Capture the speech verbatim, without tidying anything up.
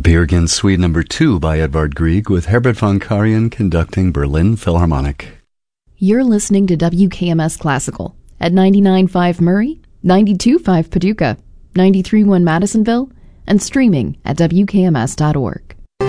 Beer Again Suite Number two by Edvard Grieg with Herbert von Karajan conducting Berlin Philharmonic. You're listening to W K M S Classical at ninety-nine point five Murray, ninety-two point five Paducah, ninety-three point one Madisonville, and streaming at W K M S dot org.